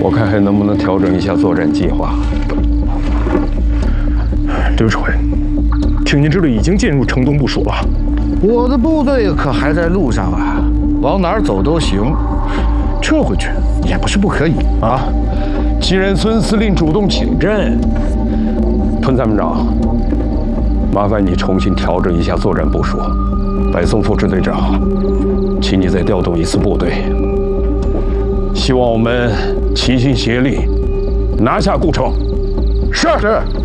我看还能不能调整一下作战计划。 刘指挥，青金支队已经进入城东部署了。 我的部队可还在路上啊，往哪儿走都行，撤回去也不是不可以啊。 既然孙司令主动请战，屯参谋长，麻烦你重新调整一下作战部署。白松副支队长，请你再调动一次部队。希望我们齐心协力，拿下故城。 是。